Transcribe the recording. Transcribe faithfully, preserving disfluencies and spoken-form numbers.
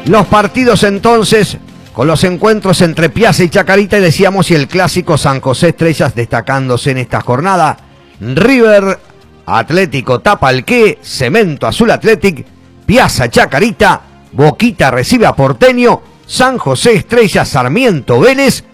Los partidos entonces, con los encuentros entre Piazza y Chacarita, y decíamos, y el clásico San José Estrellas destacándose en esta jornada. River, Atlético Tapalqué, Cemento Azul Athletic, Piazza Chacarita, Boquita recibe a Porteño, San José Estrellas, Sarmiento Vélez